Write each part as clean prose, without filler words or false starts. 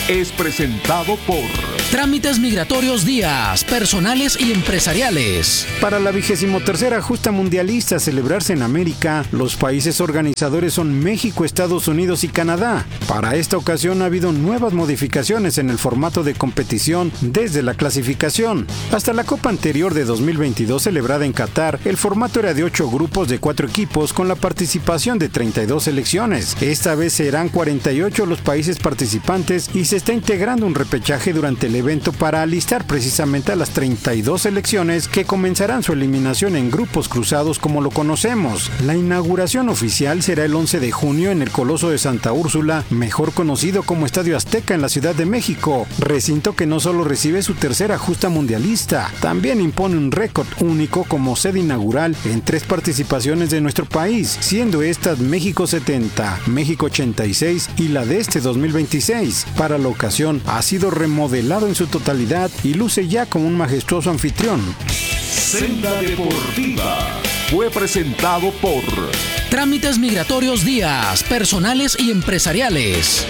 es presentado por Trámites Migratorios Díaz, personales y empresariales. Para la 23ª Justa Mundialista a celebrarse en América, los países organizadores son México, Estados Unidos y Canadá. Para esta ocasión ha habido nuevas modificaciones en el formato de competición desde la clasificación. Hasta la Copa anterior de 2022 celebrada en Qatar, el formato era de 8 grupos de 4 equipos con la participación de 32 selecciones. Esta vez serán 48 los países participantes y se está integrando un repechaje durante el evento para alistar precisamente a las 32 selecciones que comenzarán su eliminación en grupos cruzados como lo conocemos. La inauguración oficial será el 11 de junio en el Coloso de Santa Úrsula, mejor conocido como Estadio Azteca en la Ciudad de México, recinto que no solo recibe su tercera justa mundialista, también impone un récord único como sede inaugural en 3 participaciones de nuestro país, siendo estas México 70, México 86 y la de este 2026. Para la ocasión ha sido remodelado en su totalidad y luce ya como un majestuoso anfitrión. Senda Deportiva fue presentado por Trámites Migratorios Díaz, personales y empresariales.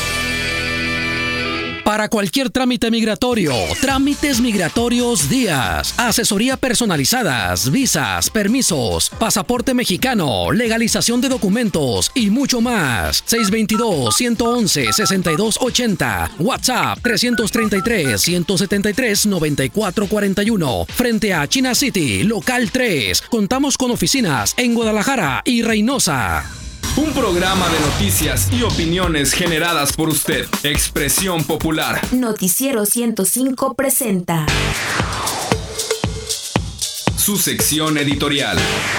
Para cualquier trámite migratorio, Trámites Migratorios Díaz, asesoría personalizadas, visas, permisos, pasaporte mexicano, legalización de documentos y mucho más. 622-111-6280, WhatsApp 333-173-9441, frente a China City, local 3. Contamos con oficinas en Guadalajara y Reynosa. Un programa de noticias y opiniones generadas por usted. Expresión Popular. Noticiero 105 presenta su sección editorial.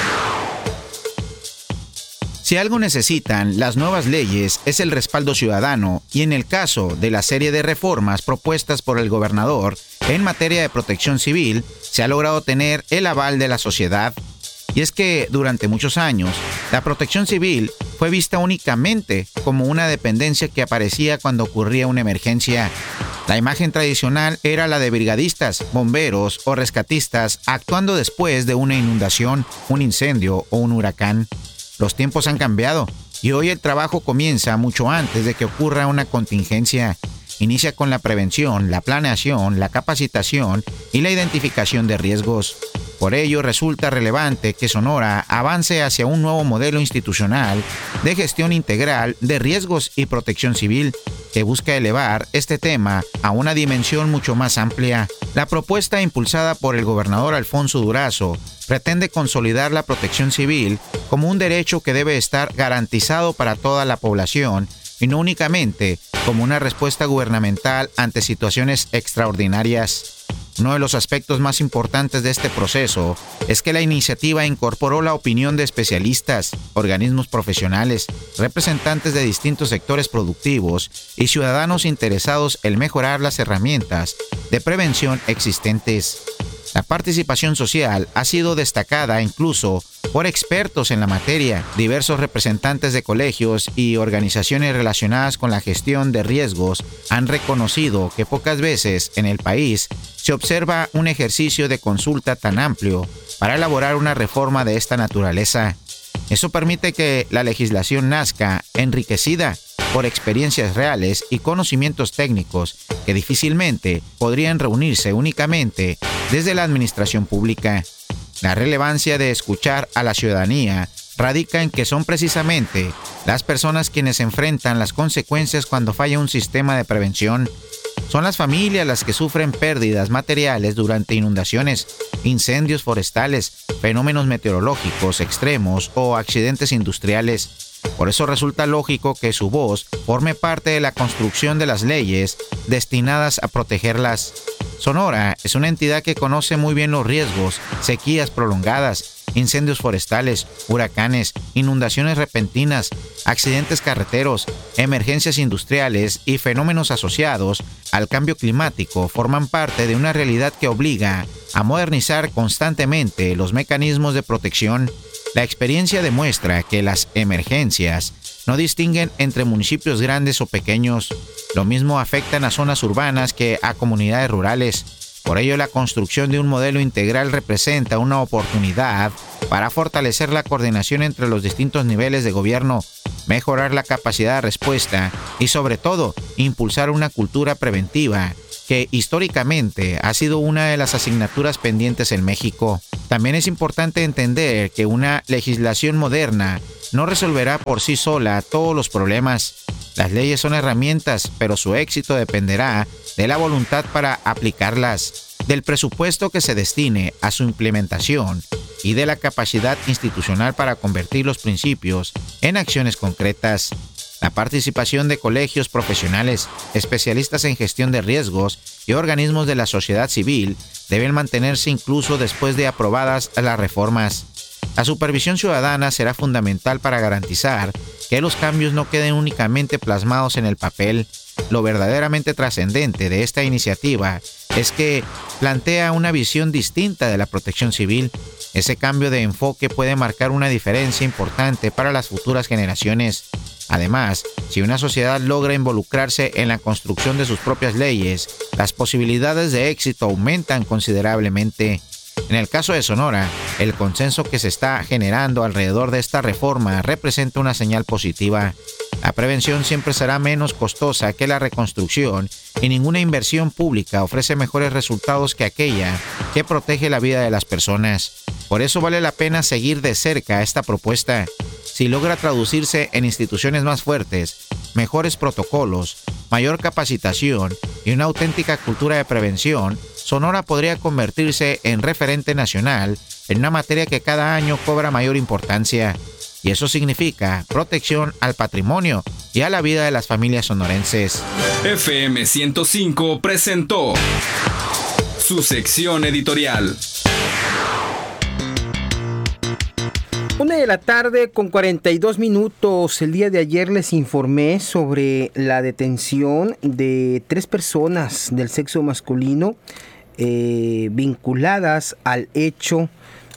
Si algo necesitan las nuevas leyes es el respaldo ciudadano, y en el caso de la serie de reformas propuestas por el gobernador en materia de protección civil, se ha logrado tener el aval de la sociedad. Y es que durante muchos años, la protección civil fue vista únicamente como una dependencia que aparecía cuando ocurría una emergencia. La imagen tradicional era la de brigadistas, bomberos o rescatistas actuando después de una inundación, un incendio o un huracán. Los tiempos han cambiado y hoy el trabajo comienza mucho antes de que ocurra una contingencia. Inicia con la prevención, la planeación, la capacitación y la identificación de riesgos. Por ello, resulta relevante que Sonora avance hacia un nuevo modelo institucional de gestión integral de riesgos y protección civil, que busca elevar este tema a una dimensión mucho más amplia. La propuesta impulsada por el gobernador Alfonso Durazo pretende consolidar la protección civil como un derecho que debe estar garantizado para toda la población y no únicamente como una respuesta gubernamental ante situaciones extraordinarias. Uno de los aspectos más importantes de este proceso es que la iniciativa incorporó la opinión de especialistas, organismos profesionales, representantes de distintos sectores productivos y ciudadanos interesados en mejorar las herramientas de prevención existentes. La participación social ha sido destacada incluso por expertos en la materia. Diversos representantes de colegios y organizaciones relacionadas con la gestión de riesgos han reconocido que pocas veces en el país se observa un ejercicio de consulta tan amplio para elaborar una reforma de esta naturaleza. Eso permite que la legislación nazca enriquecida por experiencias reales y conocimientos técnicos que difícilmente podrían reunirse únicamente desde la administración pública. La relevancia de escuchar a la ciudadanía radica en que son precisamente las personas quienes enfrentan las consecuencias cuando falla un sistema de prevención. Son las familias las que sufren pérdidas materiales durante inundaciones, incendios forestales, fenómenos meteorológicos extremos o accidentes industriales. Por eso resulta lógico que su voz forme parte de la construcción de las leyes destinadas a protegerlas. Sonora es una entidad que conoce muy bien los riesgos, sequías prolongadas, incendios forestales, huracanes, inundaciones repentinas, accidentes carreteros, emergencias industriales y fenómenos asociados al cambio climático forman parte de una realidad que obliga a modernizar constantemente los mecanismos de protección. La experiencia demuestra que las emergencias no distinguen entre municipios grandes o pequeños. Lo mismo afectan a zonas urbanas que a comunidades rurales. Por ello, la construcción de un modelo integral representa una oportunidad para fortalecer la coordinación entre los distintos niveles de gobierno, mejorar la capacidad de respuesta y sobre todo impulsar una cultura preventiva que históricamente ha sido una de las asignaturas pendientes en México. También es importante entender que una legislación moderna no resolverá por sí sola todos los problemas. Las leyes son herramientas, pero su éxito dependerá de la voluntad para aplicarlas, del presupuesto que se destine a su implementación y de la capacidad institucional para convertir los principios en acciones concretas. La participación de colegios profesionales, especialistas en gestión de riesgos y organismos de la sociedad civil deben mantenerse incluso después de aprobadas las reformas. La supervisión ciudadana será fundamental para garantizar que los cambios no queden únicamente plasmados en el papel. Lo verdaderamente trascendente de esta iniciativa es que plantea una visión distinta de la protección civil. Ese cambio de enfoque puede marcar una diferencia importante para las futuras generaciones. Además, si una sociedad logra involucrarse en la construcción de sus propias leyes, las posibilidades de éxito aumentan considerablemente. En el caso de Sonora, el consenso que se está generando alrededor de esta reforma representa una señal positiva. La prevención siempre será menos costosa que la reconstrucción y ninguna inversión pública ofrece mejores resultados que aquella que protege la vida de las personas. Por eso vale la pena seguir de cerca esta propuesta. Si logra traducirse en instituciones más fuertes, mejores protocolos, mayor capacitación y una auténtica cultura de prevención, Sonora podría convertirse en referente nacional en una materia que cada año cobra mayor importancia. Y eso significa protección al patrimonio y a la vida de las familias sonorenses. FM 105 presentó su sección editorial. 1:42 p.m. El día de ayer les informé sobre la detención de 3 personas del sexo masculino vinculadas al hecho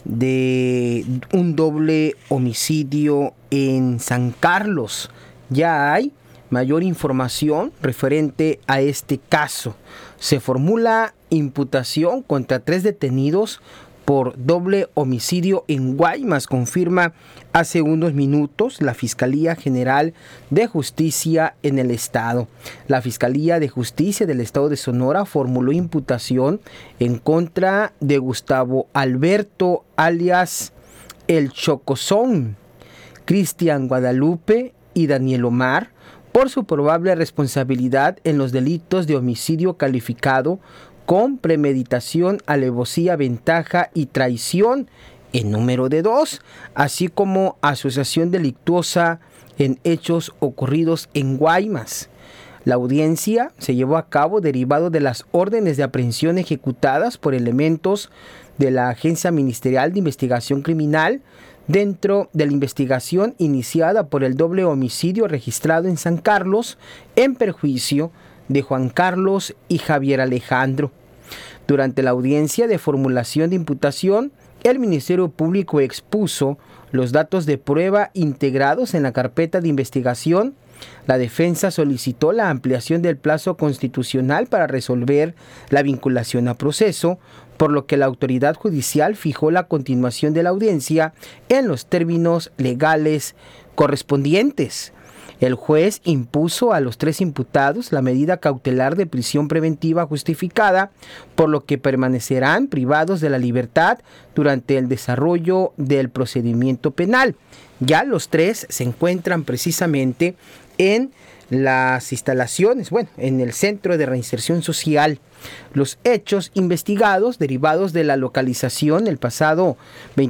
de un doble homicidio en San Carlos. Ya hay mayor información referente a este caso. Se formula imputación contra 3 detenidos por doble homicidio en Guaymas, confirma hace unos minutos la Fiscalía General de Justicia en el Estado. La Fiscalía de Justicia del Estado de Sonora formuló imputación en contra de Gustavo Alberto, alias El Chocozón, Cristian Guadalupe y Daniel Omar, por su probable responsabilidad en los delitos de homicidio calificado con premeditación, alevosía, ventaja y traición en número de 2, así como asociación delictuosa en hechos ocurridos en Guaymas. La audiencia se llevó a cabo derivado de las órdenes de aprehensión ejecutadas por elementos de la Agencia Ministerial de Investigación Criminal dentro de la investigación iniciada por el doble homicidio registrado en San Carlos en perjuicio de Juan Carlos y Javier Alejandro. Durante la audiencia de formulación de imputación, el Ministerio Público expuso los datos de prueba integrados en la carpeta de investigación. La defensa solicitó la ampliación del plazo constitucional para resolver la vinculación a proceso, por lo que la autoridad judicial fijó la continuación de la audiencia en los términos legales correspondientes. El juez impuso a los 3 imputados la medida cautelar de prisión preventiva justificada, por lo que permanecerán privados de la libertad durante el desarrollo del procedimiento penal. Ya los 3 se encuentran precisamente en las instalaciones, en el Centro de Reinserción Social. Los hechos investigados derivados de la localización el pasado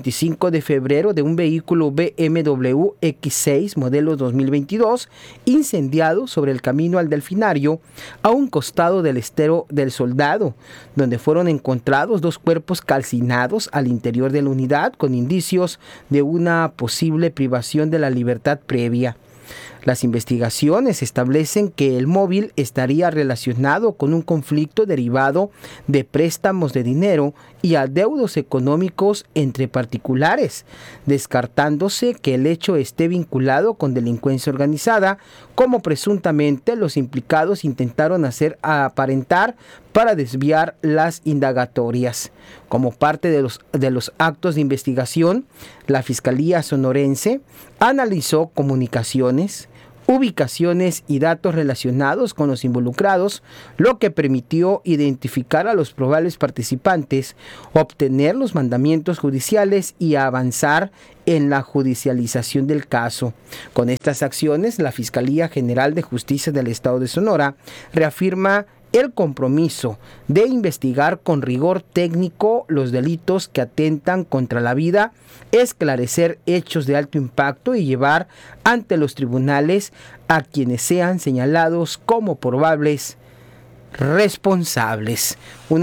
25 de febrero de un vehículo BMW X6 modelo 2022 incendiado sobre el camino al Delfinario a un costado del Estero del Soldado, donde fueron encontrados 2 cuerpos calcinados al interior de la unidad con indicios de una posible privación de la libertad previa. Las investigaciones establecen que el móvil estaría relacionado con un conflicto derivado de préstamos de dinero y adeudos económicos entre particulares, descartándose que el hecho esté vinculado con delincuencia organizada, como presuntamente los implicados intentaron hacer aparentar para desviar las indagatorias. Como parte de los actos de investigación, la Fiscalía sonorense analizó comunicaciones, ubicaciones y datos relacionados con los involucrados, lo que permitió identificar a los probables participantes, obtener los mandamientos judiciales y avanzar en la judicialización del caso. Con estas acciones, la Fiscalía General de Justicia del Estado de Sonora reafirma el compromiso de investigar con rigor técnico los delitos que atentan contra la vida, esclarecer hechos de alto impacto y llevar ante los tribunales a quienes sean señalados como probables responsables.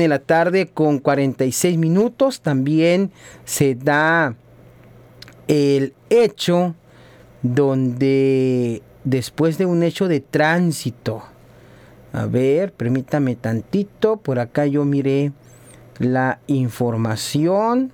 1:46 p.m. También se da el hecho donde después de un hecho de tránsito, a ver, permítame tantito, por acá yo miré la información.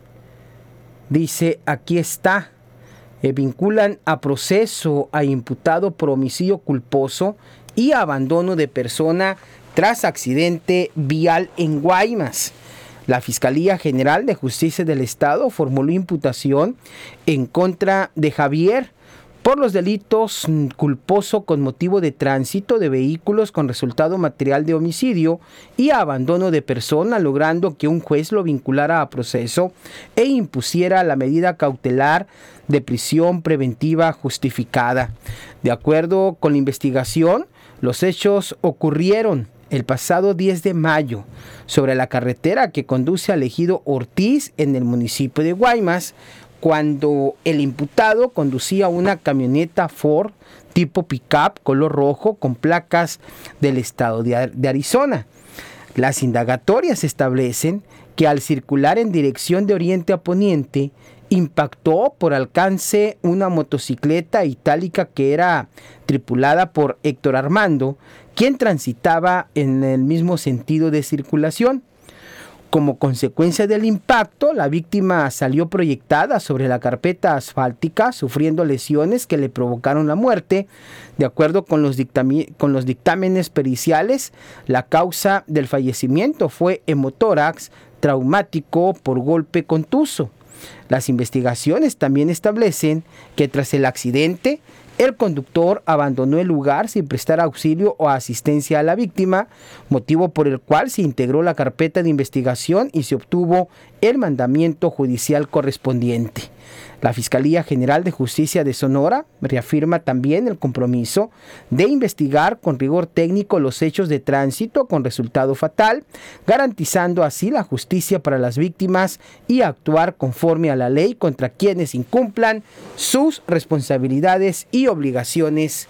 Dice, aquí está, vinculan a proceso a imputado por homicidio culposo y abandono de persona tras accidente vial en Guaymas. La Fiscalía General de Justicia del Estado formuló imputación en contra de Javier por los delitos culposo con motivo de tránsito de vehículos con resultado material de homicidio y abandono de persona, logrando que un juez lo vinculara a proceso e impusiera la medida cautelar de prisión preventiva justificada. De acuerdo con la investigación, los hechos ocurrieron el pasado 10 de mayo sobre la carretera que conduce al ejido Ortiz en el municipio de Guaymas, cuando el imputado conducía una camioneta Ford tipo pick-up color rojo con placas del estado de Arizona. Las indagatorias establecen que al circular en dirección de oriente a poniente, impactó por alcance una motocicleta itálica que era tripulada por Héctor Armando, quien transitaba en el mismo sentido de circulación. Como consecuencia del impacto, la víctima salió proyectada sobre la carpeta asfáltica, sufriendo lesiones que le provocaron la muerte. De acuerdo con los dictámenes periciales, la causa del fallecimiento fue hemotórax traumático por golpe contuso. Las investigaciones también establecen que tras el accidente, el conductor abandonó el lugar sin prestar auxilio o asistencia a la víctima, motivo por el cual se integró la carpeta de investigación y se obtuvo el mandamiento judicial correspondiente. La Fiscalía General de Justicia de Sonora reafirma también el compromiso de investigar con rigor técnico los hechos de tránsito con resultado fatal, garantizando así la justicia para las víctimas y actuar conforme a la ley contra quienes incumplan sus responsabilidades y obligaciones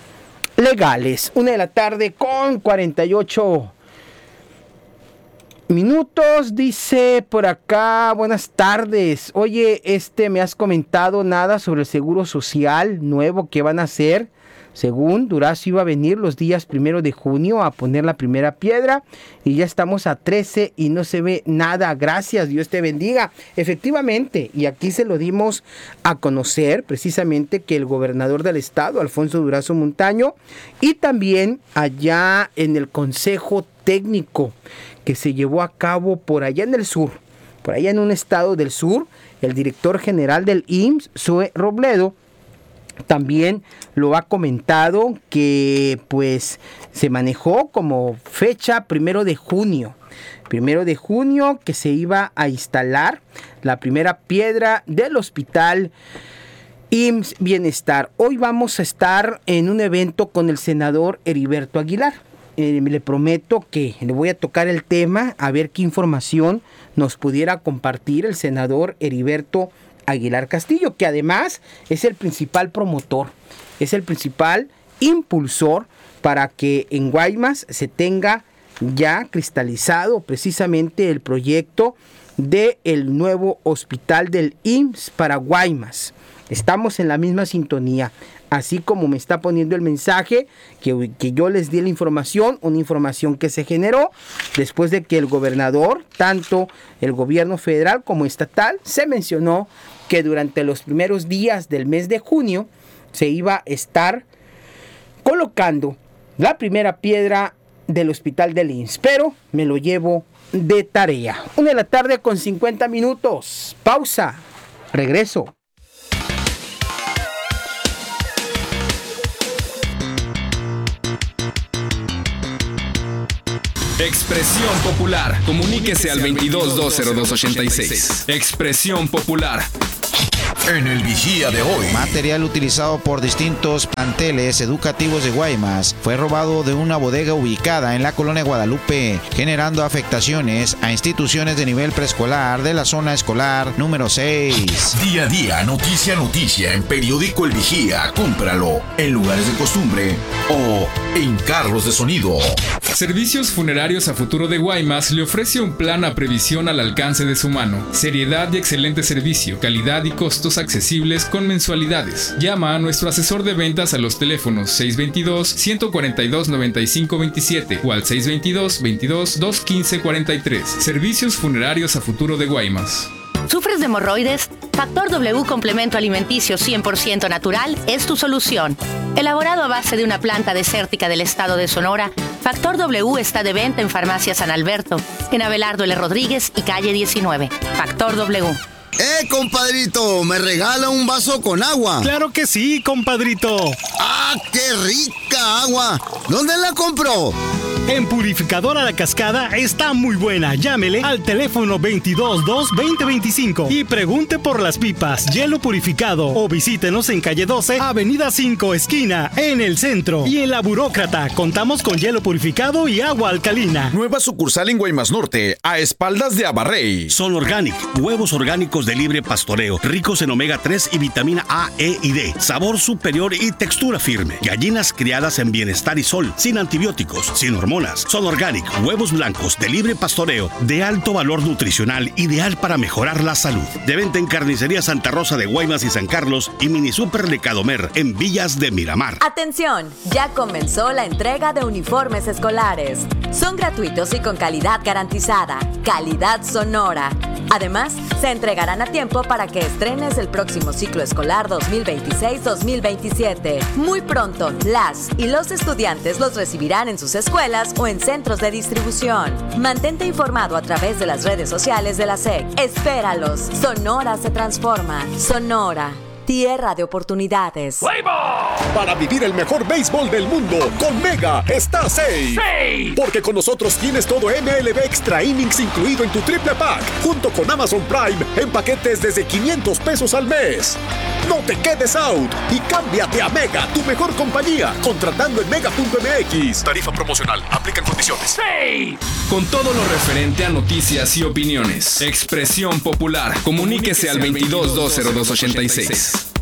legales. 1:48 p.m, dice por acá, buenas tardes. Oye, me has comentado nada sobre el seguro social nuevo que van a hacer. Según Durazo iba a venir los días 1 de junio a poner la primera piedra y ya estamos a 13 y no se ve nada. Gracias, Dios te bendiga. Efectivamente, y aquí se lo dimos a conocer precisamente que el gobernador del estado, Alfonso Durazo Montaño, y también allá en el Consejo Técnico que se llevó a cabo por allá en el sur, por allá en un estado del sur, el director general del IMSS, Zoe Robledo, también lo ha comentado que pues se manejó como fecha 1 de junio. 1 de junio que se iba a instalar la primera piedra del hospital IMSS Bienestar. Hoy vamos a estar en un evento con el senador Heriberto Aguilar. Le prometo que le voy a tocar el tema, a ver qué información nos pudiera compartir el senador Heriberto Aguilar Castillo, que además es el principal promotor, es el principal impulsor para que en Guaymas se tenga ya cristalizado precisamente el proyecto del nuevo hospital del IMSS para Guaymas. Estamos en la misma sintonía, así como me está poniendo el mensaje que yo les di la información, una información que se generó después de que el gobernador, tanto el gobierno federal como estatal, se mencionó que durante los primeros días del mes de junio se iba a estar colocando la primera piedra del hospital del IMSS, pero me lo llevo de tarea. 1:50 p.m. Pausa. Regreso. Expresión Popular. Comuníquese al 22-202-86. Expresión Popular. En el Vigía de hoy. Material utilizado por distintos planteles educativos de Guaymas fue robado de una bodega ubicada en la colonia Guadalupe, generando afectaciones a instituciones de nivel preescolar de la zona escolar número 6. Día a día, noticia a noticia en Periódico El Vigía. Cómpralo en lugares de costumbre o en carros de sonido. Servicios Funerarios a Futuro de Guaymas le ofrece un plan a previsión al alcance de su mano. Seriedad y excelente servicio, calidad y costos accesibles con mensualidades. Llama a nuestro asesor de ventas a los teléfonos 622-142-9527 o al 622-22-215-43. Servicios Funerarios a Futuro de Guaymas. ¿Sufres de hemorroides? Factor W Complemento Alimenticio 100% natural es tu solución. Elaborado a base de una planta desértica del estado de Sonora, Factor W está de venta en Farmacia San Alberto, en Abelardo L. Rodríguez y calle 19. Factor W. Compadrito, ¿me regala un vaso con agua? ¡Claro que sí, compadrito! ¡Ah, qué rica agua! ¿Dónde la compró? En Purificadora La Cascada está muy buena. Llámele al teléfono 222-2025 y pregunte por las pipas, hielo purificado, o visítenos en calle 12, avenida 5, esquina, en el centro. Y en La Burócrata contamos con hielo purificado y agua alcalina. Nueva sucursal en Guaymas Norte, a espaldas de Abarrey. Son Organic, huevos orgánicos de libre pastoreo, ricos en omega 3 y vitamina A, E y D, sabor superior y textura firme. Gallinas criadas en bienestar y sol, sin antibióticos, sin hormonas. Son Organic, huevos blancos de libre pastoreo, de alto valor nutricional, ideal para mejorar la salud. De venta en Carnicería Santa Rosa de Guaymas y San Carlos y Mini Super Lecadomer en Villas de Miramar. Atención, ya comenzó la entrega de uniformes escolares. Son gratuitos y con calidad garantizada. Calidad Sonora. Además, se entregarán a tiempo para que estrenes el próximo ciclo escolar 2026-2027. Muy pronto, las y los estudiantes los recibirán en sus escuelas o en centros de distribución. Mantente informado a través de las redes sociales de la SEC. Espéralos. Sonora se transforma. Sonora. Tierra de oportunidades. Para vivir el mejor béisbol del mundo, con Mega está safe. Porque con nosotros tienes todo MLB Extra Innings incluido en tu triple pack, junto con Amazon Prime en paquetes desde $500 al mes. No te quedes out y cámbiate a Mega, tu mejor compañía, contratando en mega.mx. Tarifa promocional, aplican condiciones. Con todo lo referente a noticias y opiniones. Expresión Popular. Comuníquese al 22-202-86.